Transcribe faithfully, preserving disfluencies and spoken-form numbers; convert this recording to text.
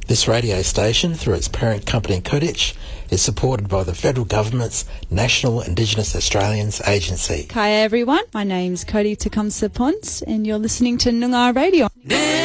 This radio station, through its parent company Kudich, is supported by the Federal Government's National Indigenous Australians Agency. Kaya everyone, my name's Cody Tecumseh Pons and you're listening to Noongar Radio.